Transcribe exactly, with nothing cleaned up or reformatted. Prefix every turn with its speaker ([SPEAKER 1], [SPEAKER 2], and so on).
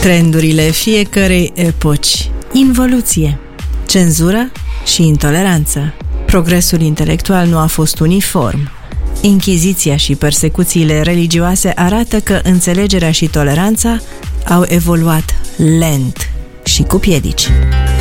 [SPEAKER 1] Trendurile fiecărei epoci, involuție, cenzură și intoleranță. Progresul intelectual nu a fost uniform. Inchiziția și persecuțiile religioase arată că înțelegerea și toleranța au evoluat lent și cu piedici.